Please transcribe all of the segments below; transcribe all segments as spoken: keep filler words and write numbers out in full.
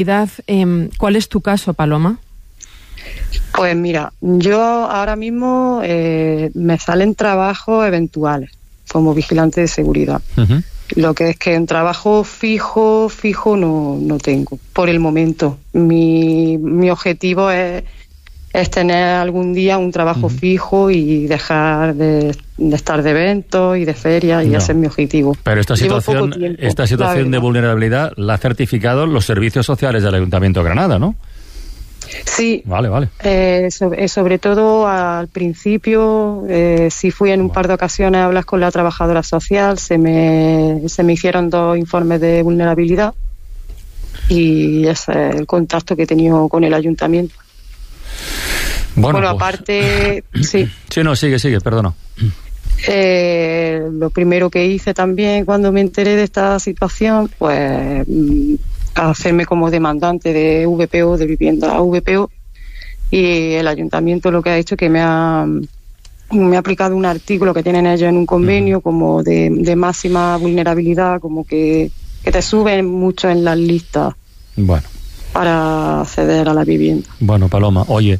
Eh, ¿Cuál es tu caso, Paloma? Pues mira, yo ahora mismo eh, me salen trabajos eventuales como vigilante de seguridad. Uh-huh. Lo que es que un trabajo fijo, fijo no, no tengo por el momento. Mi, mi objetivo es, es tener algún día un trabajo uh-huh. fijo y dejar de, de estar de eventos y de ferias y no. ese es mi objetivo. Pero esta situación, tiempo, esta situación de vulnerabilidad la ha certificado los servicios sociales del Ayuntamiento de Granada, ¿no? Sí, vale, vale. Eh, sobre, sobre todo al principio, eh, sí fui en un par de ocasiones a hablar con la trabajadora social, se me, se me hicieron dos informes de vulnerabilidad y ese es el contacto que he tenido con el ayuntamiento. Bueno, bueno pues... aparte, sí. Sí, no, sigue, sigue, perdona. Eh, lo primero que hice también cuando me enteré de esta situación, pues... hacerme como demandante de V P O, de vivienda V P O, y el ayuntamiento lo que ha hecho es que me ha, me ha aplicado un artículo que tienen ellos en un convenio uh-huh. como de, de máxima vulnerabilidad, como que, que te suben mucho en las listas bueno. para acceder a la vivienda. Bueno, Paloma, oye,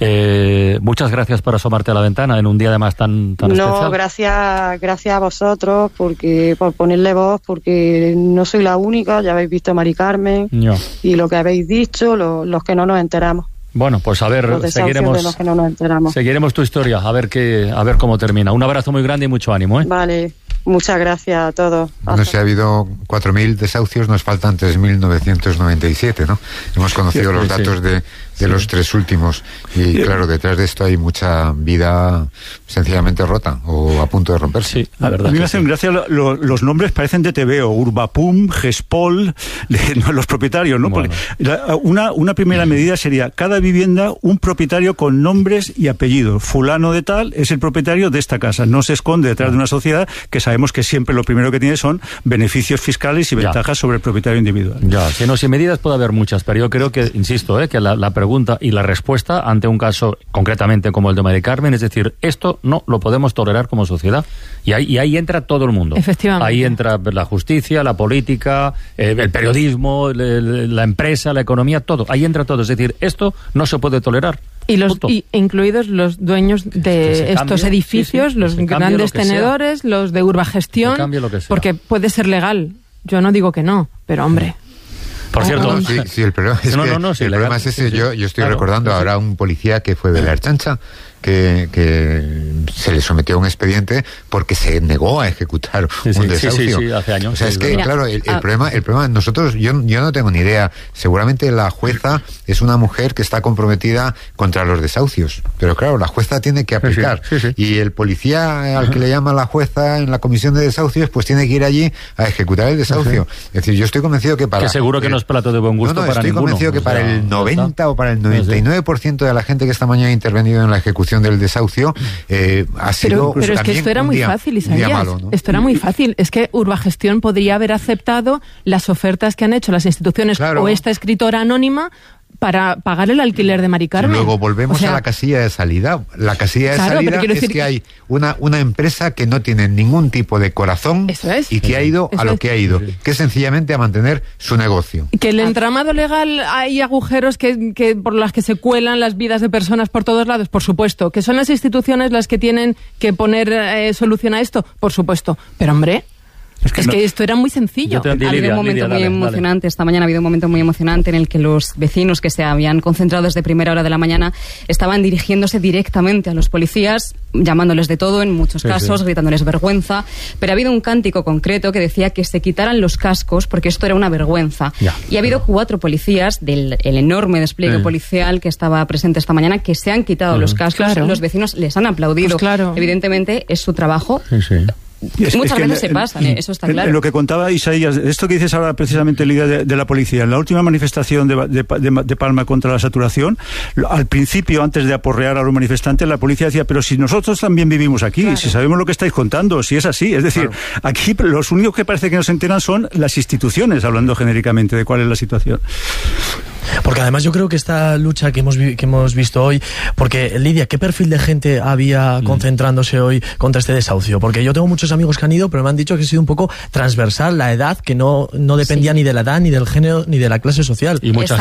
eh, muchas gracias por asomarte a la ventana en un día además tan, tan no, especial. No, gracias, gracias a vosotros porque por ponerle voz, porque no soy la única, ya habéis visto a Mari Carmen no. y lo que habéis dicho, lo, los que no nos enteramos. Bueno, pues a ver, seguiremos, de los que no nos enteramos. seguiremos tu historia, a ver qué, a ver cómo termina. Un abrazo muy grande y mucho ánimo, ¿eh? Vale. Muchas gracias a todos. Bueno, si ha habido cuatro mil desahucios, nos faltan tres mil novecientos noventa y siete, ¿no? Hemos conocido sí, los datos sí. de, de sí. los tres últimos. Y sí. claro, detrás de esto hay mucha vida sencillamente rota o a punto de romperse. Sí, la verdad. A mí me hacen sí. gracia lo, lo, los nombres, parecen de T V O, Urbapum, Gespol, de, no, los propietarios, ¿no? Bueno. La, una, una primera medida sería cada vivienda un propietario con nombres y apellidos. Fulano de tal es el propietario de esta casa. No se esconde detrás de una sociedad que sabemos que siempre lo primero que tiene son beneficios fiscales y ventajas ya. sobre el propietario individual. Ya, si no, si medidas puede haber muchas, pero yo creo que, insisto, eh, que la, la pregunta y la respuesta ante un caso concretamente como el de Mari Carmen, es decir, esto no lo podemos tolerar como sociedad. Y ahí, y ahí entra todo el mundo. Efectivamente. Ahí entra la justicia, la política, eh, el periodismo, el, la empresa, la economía, todo. Ahí entra todo. Es decir, esto no se puede tolerar. Y los y incluidos los dueños de estos cambie, sí, edificios, sí, los grandes tenedores, sea. los de Urbagestión, porque puede ser legal. Yo no digo que no, pero hombre... Por cierto, no, no, sí, sí, el problema es, no, que, no, no, sí, el legal, problema es ese. sí, yo, yo estoy claro, recordando sí. ahora un policía que fue de la Erchancha, que, que se le sometió a un expediente porque se negó a ejecutar sí, un sí, desahucio. Sí, sí, sí, hace años. O sea, sí, es que, verdad. claro, el, el, ah. problema, el problema, nosotros, yo, yo no tengo ni idea. Seguramente la jueza es una mujer que está comprometida contra los desahucios. Pero claro, la jueza tiene que aplicar. Sí, sí, sí, sí. Y el policía al que le llama la jueza en la comisión de desahucios, pues tiene que ir allí a ejecutar el desahucio. Sí, sí. Es decir, yo estoy convencido que para... Que seguro que no es plato de buen gusto no, no, para estoy ninguno. convencido que o sea, para el noventa o para el noventa y nueve por ciento de la gente que esta mañana ha intervenido en la ejecución del desahucio eh, ha sido pero, pero es que esto era muy día, fácil, Isaías. Malo, ¿no? Esto era muy fácil. Es que Urbagestión podría haber aceptado las ofertas que han hecho las instituciones claro. o esta escritora anónima para pagar el alquiler de Mari Carmen. Luego volvemos o sea, a la casilla de salida. La casilla de claro, salida es decir... que hay una, una empresa que no tiene ningún tipo de corazón Eso es. y que ha ido Eso a lo es. que ha ido, que es sencillamente a mantener su negocio. Que el entramado legal hay agujeros que, que por las que se cuelan las vidas de personas por todos lados, por supuesto. Que son las instituciones las que tienen que poner eh, solución a esto, por supuesto. Pero hombre... Es que, es no. que esto era muy sencillo. Ha habido Lidia, un momento Lidia, muy dale, emocionante, dale. Esta mañana ha habido un momento muy emocionante en el que los vecinos que se habían concentrado desde primera hora de la mañana estaban dirigiéndose directamente a los policías, llamándoles de todo en muchos sí, casos, sí. gritándoles vergüenza, pero ha habido un cántico concreto que decía que se quitaran los cascos porque esto era una vergüenza. Ya, y ha habido claro. cuatro policías del el enorme despliegue sí. policial que estaba presente esta mañana que se han quitado uh-huh. los cascos, claro. los vecinos les han aplaudido. Pues claro. Evidentemente es su trabajo. Sí, sí. Es, Muchas es veces se pasan, ¿eh? Eso está claro. En lo que contaba Isaías, esto que dices ahora precisamente, Lidia, de, de la policía, en la última manifestación de, de, de, de Palma contra la saturación, al principio, antes de aporrear a los manifestantes, la policía decía, pero si nosotros también vivimos aquí, claro. si sabemos lo que estáis contando, si es así. Es decir, claro. aquí los únicos que parece que nos enteran son las instituciones, hablando genéricamente de cuál es la situación. Porque además yo creo que esta lucha que hemos, vi- que hemos visto hoy, porque Lidia, ¿qué perfil de gente había mm. concentrándose hoy contra este desahucio? Porque yo tengo muchos amigos que han ido, pero me han dicho que ha sido un poco transversal la edad, que no, no dependía sí. ni de la edad, ni del género, ni de la clase social. Y mucha